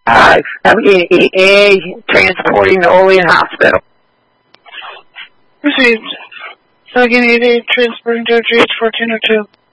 EA transporting to Olean Hospital. Received. Again, EA transporting to GH 1402.